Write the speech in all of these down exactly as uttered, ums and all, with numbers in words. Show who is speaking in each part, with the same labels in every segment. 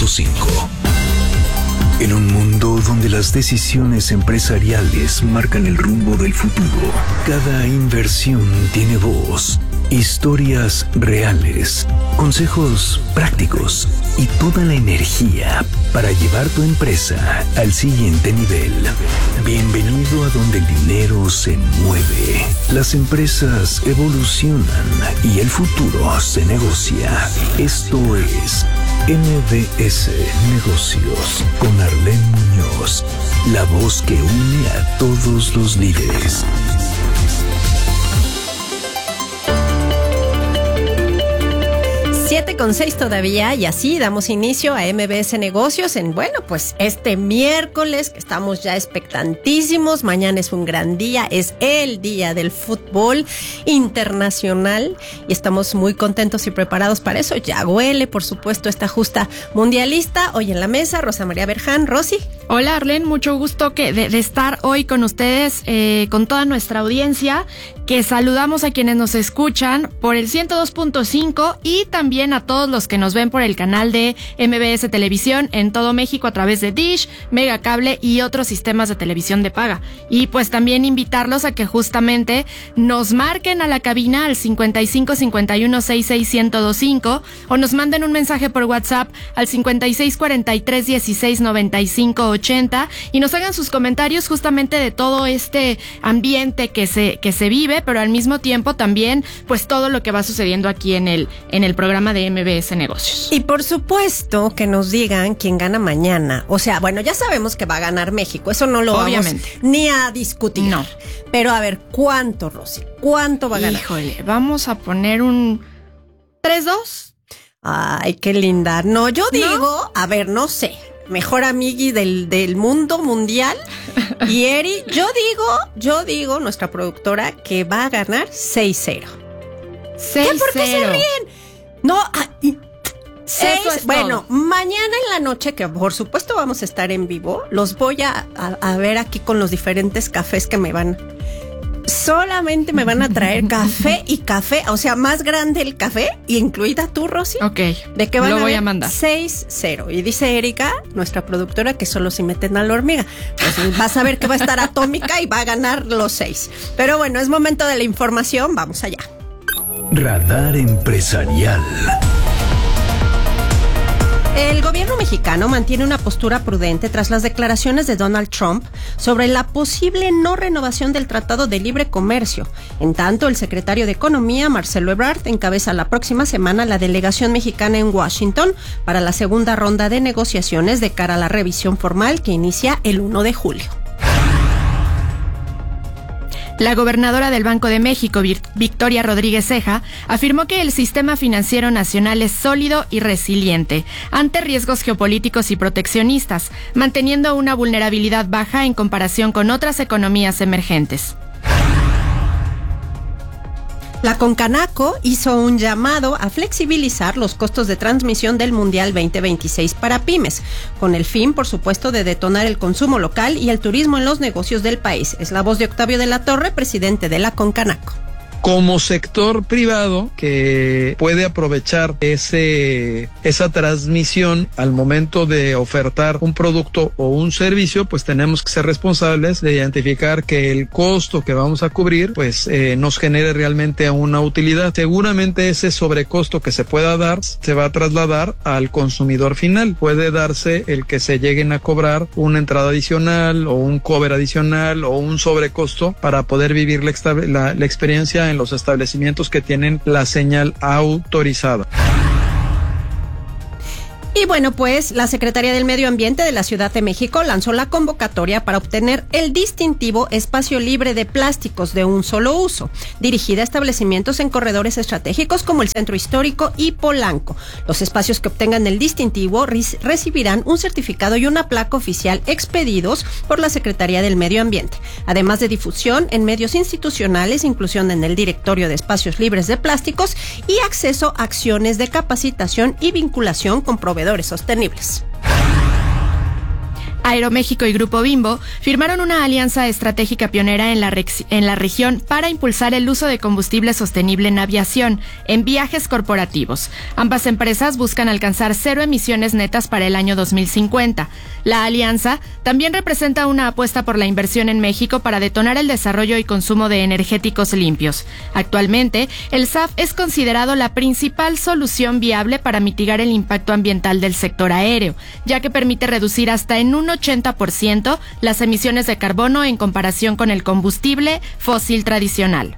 Speaker 1: cinco. En un mundo donde las decisiones empresariales marcan el rumbo del futuro, cada inversión tiene voz, historias reales, consejos prácticos y toda la energía para llevar tu empresa al siguiente nivel. Bienvenido a donde el dinero se mueve, las empresas evolucionan y el futuro se negocia. Esto es M B S Negocios con Arlene Muñoz, la voz que une a todos los líderes.
Speaker 2: siete con seis todavía, y así damos inicio a M B S Negocios en, bueno, pues este miércoles, que estamos ya expectantísimos. Mañana es un gran día, es el día del fútbol internacional y estamos muy contentos y preparados para eso. Ya huele, por supuesto, esta justa mundialista. Hoy en la mesa, Rosa María Berján. Rosy.
Speaker 3: Hola, Arlene, mucho gusto que de, de estar hoy con ustedes, eh, con toda nuestra audiencia, que saludamos a quienes nos escuchan por el ciento dos punto cinco y también a todos los que nos ven por el canal de M B S Televisión en todo México a través de Dish, Megacable y otros sistemas de televisión de paga. Y pues también invitarlos a que justamente nos marquen a la cabina al cincuenta y cinco cincuenta y uno sesenta y seis ciento veinticinco o nos manden un mensaje por WhatsApp al cincuenta y seis cuarenta y tres dieciséis noventa y cinco ochenta y nos hagan sus comentarios justamente de todo este ambiente que se que se vive, pero al mismo tiempo también pues todo lo que va sucediendo aquí en el en el programa de M B S Negocios.
Speaker 2: Y por supuesto que nos digan quién gana mañana. O sea, bueno, ya sabemos que va a ganar México, eso no lo
Speaker 3: Obviamente.
Speaker 2: vamos ni a discutir.
Speaker 3: No.
Speaker 2: Pero a ver, ¿cuánto, Rosy? ¿Cuánto va a ganar?
Speaker 3: Híjole, vamos a poner un tres dos.
Speaker 2: Ay, qué linda. No, yo digo,
Speaker 3: ¿No?
Speaker 2: a ver, no sé, mejor amigui del, del mundo mundial. Y Eri, yo digo, yo digo, nuestra productora, que va a ganar seis cero.
Speaker 3: seis cero.
Speaker 2: ¿Qué? ¿Por qué se ríen? No, ah, seis,
Speaker 3: Eso es
Speaker 2: bueno,
Speaker 3: todo.
Speaker 2: Mañana en la noche, que por supuesto vamos a estar en vivo, los voy a, a, a ver aquí con los diferentes cafés que me van. Solamente me van a traer café y café, o sea, más grande el café, y incluida tú, Rosy.
Speaker 3: Ok,
Speaker 2: ¿De qué van
Speaker 3: lo
Speaker 2: a
Speaker 3: voy
Speaker 2: ver?
Speaker 3: a mandar.
Speaker 2: seis cero. Y dice Erika, nuestra productora, que solo si meten a la hormiga. Pues vas a ver que va a estar atómica y va a ganar los seis. Pero bueno, es momento de la información, vamos allá.
Speaker 1: Radar Empresarial.
Speaker 2: El gobierno mexicano mantiene una postura prudente tras las declaraciones de Donald Trump sobre la posible no renovación del Tratado de Libre Comercio. En tanto, el secretario de Economía, Marcelo Ebrard, encabeza la próxima semana la delegación mexicana en Washington para la segunda ronda de negociaciones de cara a la revisión formal que inicia el primero de julio.
Speaker 3: La gobernadora del Banco de México, Victoria Rodríguez Ceja, afirmó que el sistema financiero nacional es sólido y resiliente ante riesgos geopolíticos y proteccionistas, manteniendo una vulnerabilidad baja en comparación con otras economías emergentes.
Speaker 2: La Concanaco hizo un llamado a flexibilizar los costos de transmisión del Mundial veinte veintiséis para pymes, con el fin, por supuesto, de detonar el consumo local y el turismo en los negocios del país. Es la voz de Octavio de la Torre, presidente de la Concanaco.
Speaker 4: Como sector privado que puede aprovechar ese esa transmisión al momento de ofertar un producto o un servicio, pues tenemos que ser responsables de identificar que el costo que vamos a cubrir pues eh, nos genere realmente una utilidad. Seguramente ese sobrecosto que se pueda dar se va a trasladar al consumidor final. Puede darse el que se lleguen a cobrar una entrada adicional o un cover adicional o un sobrecosto para poder vivir la, la, la experiencia en los establecimientos que tienen la señal autorizada.
Speaker 2: Y bueno, pues la Secretaría del Medio Ambiente de la Ciudad de México lanzó la convocatoria para obtener el distintivo Espacio Libre de Plásticos de un Solo Uso, dirigida a establecimientos en corredores estratégicos como el Centro Histórico y Polanco. Los espacios que obtengan el distintivo recibirán un certificado y una placa oficial expedidos por la Secretaría del Medio Ambiente, además de difusión en medios institucionales, inclusión en el directorio de espacios libres de plásticos y acceso a acciones de capacitación y vinculación con proveedores sostenibles.
Speaker 3: Aeroméxico y Grupo Bimbo firmaron una alianza estratégica pionera en la, en la región para impulsar el uso de combustible sostenible en aviación, en viajes corporativos. Ambas empresas buscan alcanzar cero emisiones netas para el año dos mil cincuenta. La alianza también representa una apuesta por la inversión en México para detonar el desarrollo y consumo de energéticos limpios. Actualmente, el S A F es considerado la principal solución viable para mitigar el impacto ambiental del sector aéreo, ya que permite reducir hasta en un ochenta por ciento las emisiones de carbono en comparación con el combustible fósil tradicional.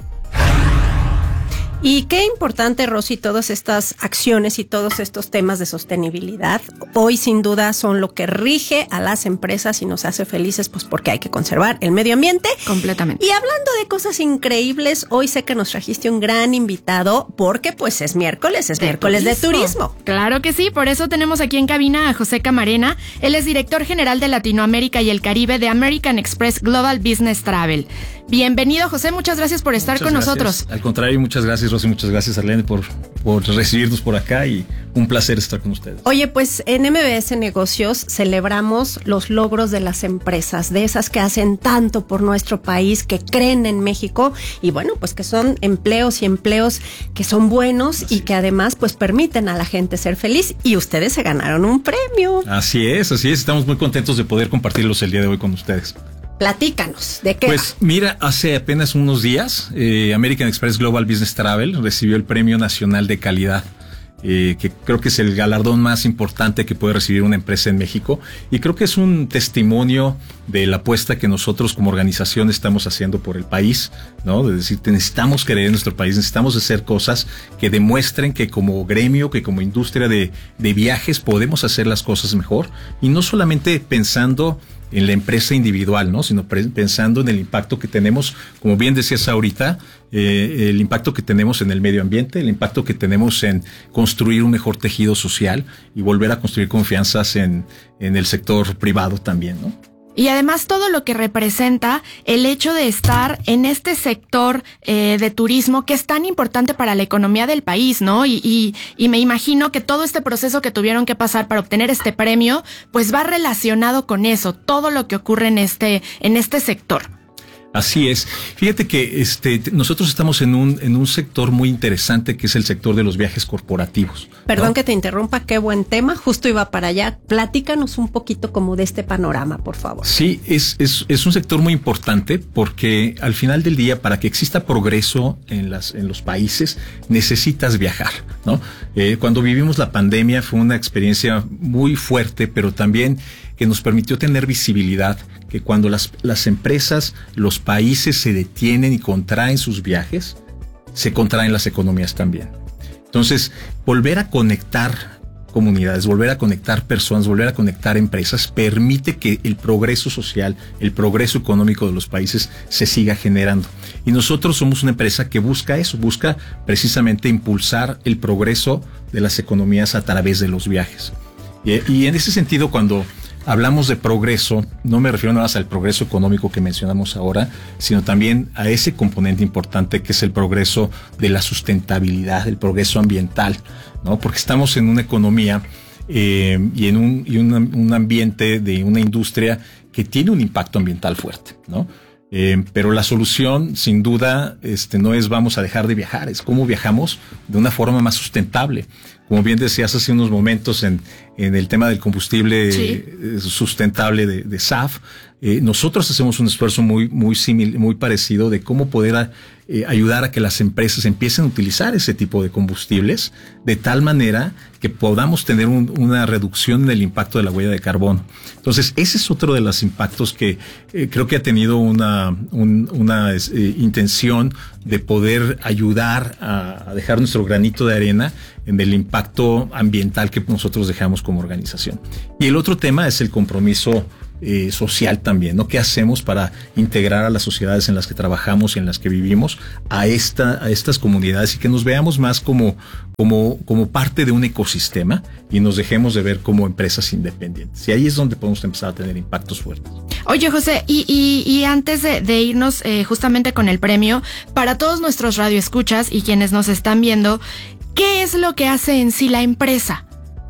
Speaker 2: Y qué importante, Rosy, todas estas acciones y todos estos temas de sostenibilidad hoy sin duda son lo que rige a las empresas y nos hace felices, pues porque hay que conservar el medio ambiente.
Speaker 3: Completamente.
Speaker 2: Y hablando de cosas increíbles, hoy sé que nos trajiste un gran invitado porque pues es miércoles, es de miércoles turismo. de turismo.
Speaker 3: Claro que sí, por eso tenemos aquí en cabina a José Camarena. Él es director general de Latinoamérica y el Caribe de American Express Global Business Travel. Bienvenido, José, muchas gracias por estar muchas con
Speaker 5: gracias.
Speaker 3: nosotros.
Speaker 5: Al contrario, muchas gracias, Rosy, muchas gracias, Arlene, por, por recibirnos por acá y un placer estar con ustedes.
Speaker 2: Oye, pues en M B S Negocios celebramos los logros de las empresas, de esas que hacen tanto por nuestro país, que creen en México y bueno, pues que son empleos y empleos que son buenos así y que además pues permiten a la gente ser feliz y ustedes se ganaron un premio.
Speaker 5: Así es, así es, estamos muy contentos de poder compartirlos el día de hoy con ustedes.
Speaker 2: Platícanos, ¿de qué?
Speaker 5: Pues mira, hace apenas unos días, eh, American Express Global Business Travel recibió el Premio Nacional de Calidad, eh, que creo que es el galardón más importante que puede recibir una empresa en México, y creo que es un testimonio de la apuesta que nosotros como organización estamos haciendo por el país, ¿no? De decir, necesitamos creer en nuestro país, necesitamos hacer cosas que demuestren que como gremio, que como industria de, de viajes podemos hacer las cosas mejor, y no solamente pensando en la empresa individual, ¿no? Sino pre- pensando en el impacto que tenemos, como bien decías ahorita, eh, el impacto que tenemos en el medio ambiente, el impacto que tenemos en construir un mejor tejido social y volver a construir confianzas en, en el sector privado también, ¿no?
Speaker 3: Y además todo lo que representa el hecho de estar en este sector eh, de turismo que es tan importante para la economía del país, ¿no? Y, y, y me imagino que todo este proceso que tuvieron que pasar para obtener este premio, pues va relacionado con eso, todo lo que ocurre en este, en este sector.
Speaker 5: Así es. Fíjate que este nosotros estamos en un en un sector muy interesante que es el sector de los viajes corporativos.
Speaker 2: Perdón, ¿no? Que te interrumpa, qué buen tema. Justo iba para allá. Platícanos un poquito como de este panorama, por favor.
Speaker 5: Sí, es es es un sector muy importante porque al final del día, para que exista progreso en las en los países, necesitas viajar, ¿no? Eh, cuando vivimos la pandemia fue una experiencia muy fuerte, pero también que nos permitió tener visibilidad, que cuando las, las empresas, los países se detienen y contraen sus viajes, se contraen las economías también. Entonces, volver a conectar comunidades, volver a conectar personas, volver a conectar empresas, permite que el progreso social, el progreso económico de los países se siga generando. Y nosotros somos una empresa que busca eso, busca precisamente impulsar el progreso de las economías a través de los viajes. Y, y en ese sentido, cuando hablamos de progreso, no me refiero nada más al progreso económico que mencionamos ahora, sino también a ese componente importante que es el progreso de la sustentabilidad, el progreso ambiental, ¿no? Porque estamos en una economía eh, y en un, y un, un ambiente de una industria que tiene un impacto ambiental fuerte, ¿no? Eh, pero la solución, sin duda, este, no es vamos a dejar de viajar, es cómo viajamos de una forma más sustentable. Como bien decías hace unos momentos en, en el tema del combustible sí. eh, sustentable de, de S A F, eh, nosotros hacemos un esfuerzo muy, muy simil, muy parecido de cómo poder a, eh, ayudar a que las empresas empiecen a utilizar ese tipo de combustibles de tal manera que podamos tener un, una reducción en el impacto de la huella de carbono. Entonces, ese es otro de los impactos que eh, creo que ha tenido una, un, una eh, intención de poder ayudar a, a dejar nuestro granito de arena en el impacto ambiental que nosotros dejamos como organización. Y el otro tema es el compromiso eh, social también, ¿no? ¿Qué hacemos para integrar a las sociedades en las que trabajamos y en las que vivimos a esta, a estas comunidades y que nos veamos más como, como, como parte de un ecosistema y nos dejemos de ver como empresas independientes? Y ahí es donde podemos empezar a tener impactos fuertes.
Speaker 3: Oye, José, y, y, y antes de, de irnos eh, justamente con el premio, para todos nuestros radioescuchas y quienes nos están viendo, ¿qué es lo que hace en sí la empresa?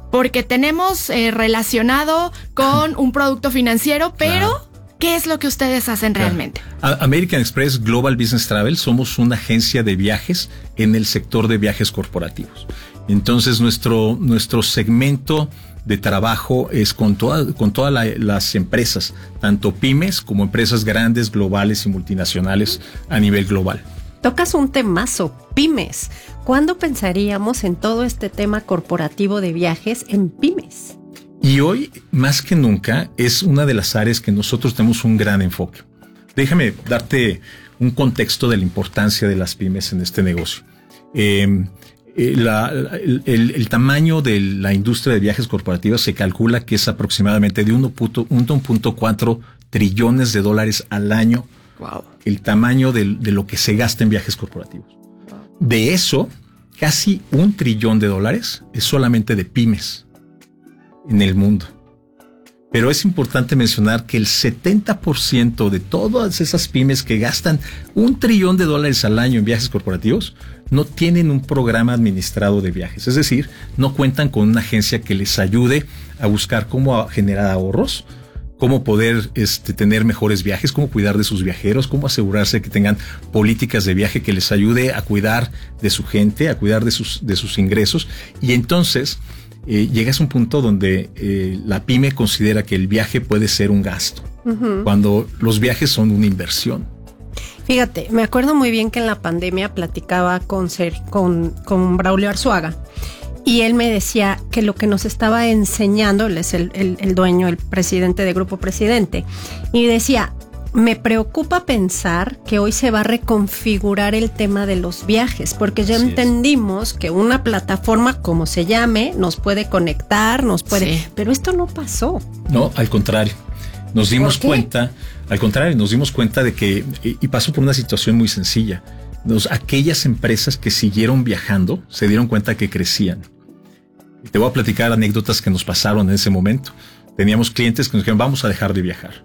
Speaker 3: porque tenemos eh, relacionado con un producto financiero, pero claro. ¿Qué es lo que ustedes hacen claro. realmente?
Speaker 5: American Express Global Business Travel somos una agencia de viajes en el sector de viajes corporativos. Entonces nuestro, nuestro segmento de trabajo es con, toda, con todas la, las empresas, tanto pymes como empresas grandes, globales y multinacionales a nivel global.
Speaker 2: Tocas un temazo, pymes. ¿Cuándo pensaríamos en todo este tema corporativo de viajes en pymes?
Speaker 5: Y hoy, más que nunca, es una de las áreas que nosotros tenemos un gran enfoque. Déjame darte un contexto de la importancia de las pymes en este negocio. Eh, la, el, el, el tamaño de la industria de viajes corporativos se calcula que es aproximadamente de uno punto cuatro trillones de dólares al año. Wow. El tamaño de, de lo que se gasta en viajes corporativos. Wow. De eso, casi un trillón de dólares es solamente de pymes en el mundo. Pero es importante mencionar que el setenta por ciento de todas esas pymes que gastan un trillón de dólares al año en viajes corporativos no tienen un programa administrado de viajes. Es decir, no cuentan con una agencia que les ayude a buscar cómo generar ahorros, cómo poder este, tener mejores viajes, cómo cuidar de sus viajeros, cómo asegurarse que tengan políticas de viaje que les ayude a cuidar de su gente, a cuidar de sus, de sus ingresos. Y entonces eh, llegas a un punto donde eh, la pyme considera que el viaje puede ser un gasto, uh-huh. cuando los viajes son una inversión.
Speaker 2: Fíjate, me acuerdo muy bien que en la pandemia platicaba con, Ser, con, con Braulio Arzuaga. Y él me decía que lo que nos estaba enseñando, él es el, el, el dueño, el presidente de Grupo Presidente, y decía, me preocupa pensar que hoy se va a reconfigurar el tema de los viajes, porque ya Así entendimos es. que una plataforma, como se llame, nos puede conectar, nos puede... Sí. Pero esto no pasó.
Speaker 5: No, al contrario. Nos dimos cuenta, al contrario, nos dimos cuenta de que, y pasó por una situación muy sencilla. Nos, aquellas empresas que siguieron viajando se dieron cuenta que crecían. Te voy a platicar anécdotas que nos pasaron en ese momento. Teníamos clientes que nos dijeron, vamos a dejar de viajar.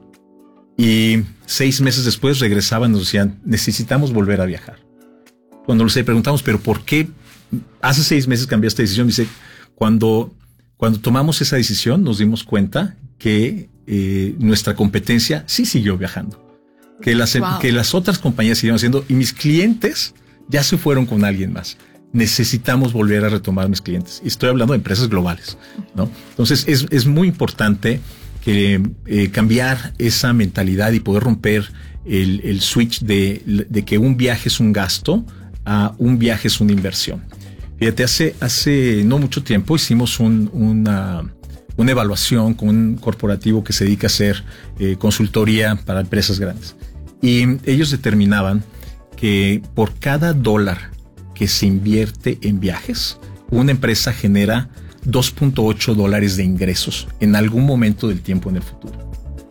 Speaker 5: Y seis meses después regresaban y nos decían, necesitamos volver a viajar. Cuando les preguntamos, ¿pero por qué hace seis meses cambiaste de decisión? Dice, cuando, cuando tomamos esa decisión nos dimos cuenta que eh, nuestra competencia sí siguió viajando. Que las, wow. que las otras compañías siguieron haciendo y mis clientes ya se fueron con alguien más. Necesitamos volver a retomar mis clientes. Y estoy hablando de empresas globales, ¿no? Entonces es, es muy importante que eh, cambiar esa mentalidad y poder romper el, el switch de, de que un viaje es un gasto a un viaje es una inversión. Fíjate, hace, hace no mucho tiempo hicimos un, una... una evaluación con un corporativo que se dedica a hacer eh, consultoría para empresas grandes. Y ellos determinaban que por cada dólar que se invierte en viajes, una empresa genera dos punto ocho dólares de ingresos en algún momento del tiempo en el futuro.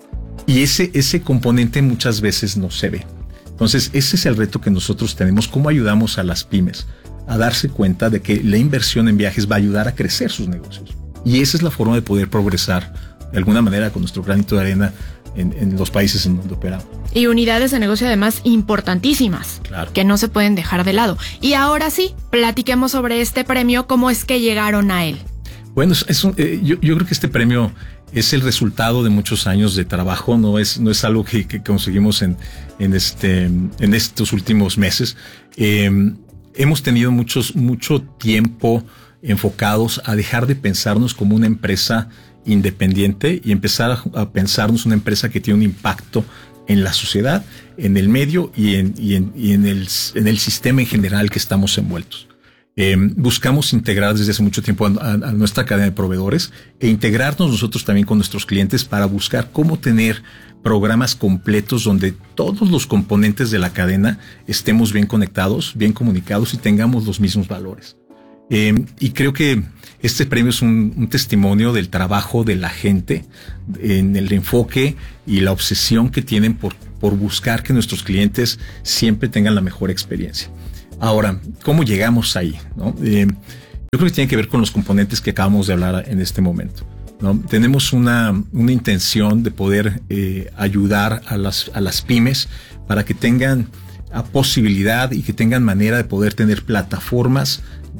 Speaker 5: Y ese, ese componente muchas veces no se ve. Entonces, ese es el reto que nosotros tenemos. ¿Cómo ayudamos a las pymes a darse cuenta de que la inversión en viajes va a ayudar a crecer sus negocios? Y esa es la forma de poder progresar de alguna manera con nuestro granito de arena en, en los países en donde operamos.
Speaker 3: Y unidades de negocio además importantísimas, claro, que no se pueden dejar de lado. Y ahora sí, platiquemos sobre este premio, ¿cómo es que llegaron a él?
Speaker 5: Bueno, es un, eh, yo, yo creo que este premio es el resultado de muchos años de trabajo, no es, no es algo que, que conseguimos en, en, este, en estos últimos meses. Eh, hemos tenido muchos, mucho tiempo enfocados a dejar de pensarnos como una empresa independiente y empezar a, a pensarnos una empresa que tiene un impacto en la sociedad, en el medio y en, y en, y en, el, en el sistema en general que estamos envueltos. Eh, buscamos integrar desde hace mucho tiempo a, a, a nuestra cadena de proveedores e integrarnos nosotros también con nuestros clientes para buscar cómo tener programas completos donde todos los componentes de la cadena estemos bien conectados, bien comunicados y tengamos los mismos valores. Eh, y creo que este premio es un, un testimonio del trabajo de la gente en el enfoque y la obsesión que tienen por, por buscar que nuestros clientes siempre tengan la mejor experiencia. Ahora, ¿cómo llegamos ahí, ¿no? Eh, yo creo que tiene que ver con los componentes que acabamos de hablar en este momento, ¿no? Tenemos una, una intención de poder eh, ayudar a las, a las pymes para que tengan a posibilidad y que tengan manera de poder tener plataformas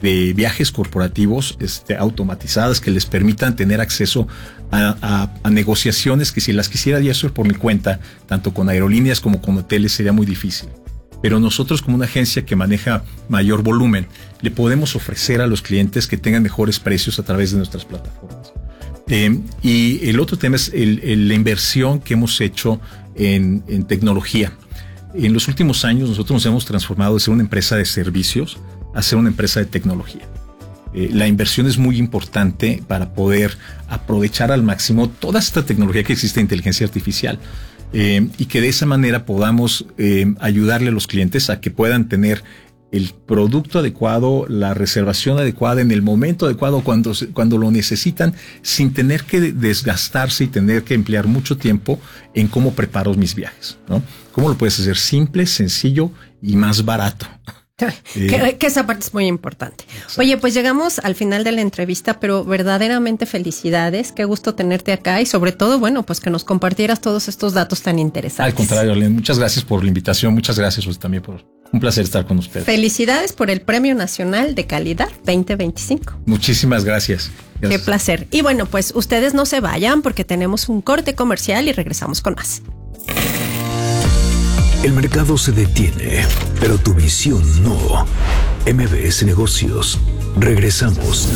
Speaker 5: de viajes corporativos este, automatizadas que les permitan tener acceso a, a, a negociaciones que si las quisiera yo hacer por mi cuenta, tanto con aerolíneas como con hoteles, sería muy difícil. Pero nosotros, como una agencia que maneja mayor volumen, le podemos ofrecer a los clientes que tengan mejores precios a través de nuestras plataformas. Eh, y el otro tema es el, el, la inversión que hemos hecho en, en tecnología. En los últimos años nosotros nos hemos transformado de ser una empresa de servicios a ser una empresa de tecnología. Eh, la inversión es muy importante para poder aprovechar al máximo toda esta tecnología que existe de inteligencia artificial eh, y que de esa manera podamos eh, ayudarle a los clientes a que puedan tener el producto adecuado, la reservación adecuada en el momento adecuado cuando, cuando lo necesitan, sin tener que desgastarse y tener que emplear mucho tiempo en cómo preparo mis viajes, ¿no? ¿Cómo lo puedes hacer simple, sencillo y más barato?
Speaker 2: Que, que esa parte es muy importante. Exacto. Oye, pues llegamos al final de la entrevista, pero verdaderamente felicidades. Qué gusto tenerte acá y sobre todo, bueno, pues que nos compartieras todos estos datos tan interesantes.
Speaker 5: Al contrario, Arlene, muchas gracias por la invitación. Muchas gracias pues, también por un placer estar con ustedes.
Speaker 2: Felicidades por el Premio Nacional de Calidad veinte veinticinco.
Speaker 5: Muchísimas gracias. Gracias.
Speaker 2: Qué placer. Y bueno, pues ustedes no se vayan porque tenemos un corte comercial y regresamos con más.
Speaker 1: El mercado se detiene, pero tu visión no. M B S Negocios. Regresamos.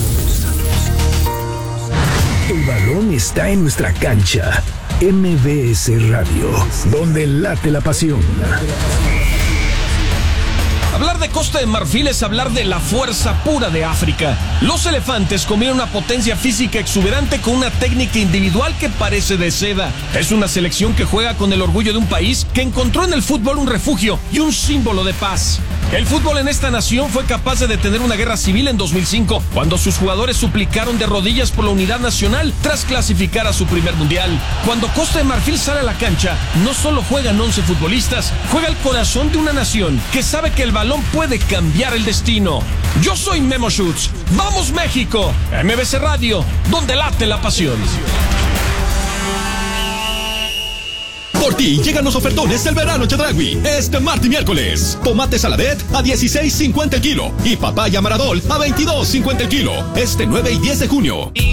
Speaker 1: El balón está en nuestra cancha. M B S Radio, donde late la pasión.
Speaker 6: Hablar de Costa de Marfil es hablar de la fuerza pura de África. Los elefantes combinan una potencia física exuberante con una técnica individual que parece de seda. Es una selección que juega con el orgullo de un país que encontró en el fútbol un refugio y un símbolo de paz. El fútbol en esta nación fue capaz de detener una guerra civil en dos mil cinco, cuando sus jugadores suplicaron de rodillas por la unidad nacional tras clasificar a su primer mundial. Cuando Costa de Marfil sale a la cancha, no solo juegan once futbolistas, juega el corazón de una nación que sabe que el balón puede cambiar el destino. Yo soy Memo Schutz. ¡Vamos México! M B C Radio, donde late la pasión.
Speaker 7: Por ti llegan los ofertones del verano Chedraui. Este martes y miércoles. Tomate Saladet a dieciséis cincuenta el kilo. Y papaya Maradol a veintidós cincuenta el kilo. Este nueve y diez de junio.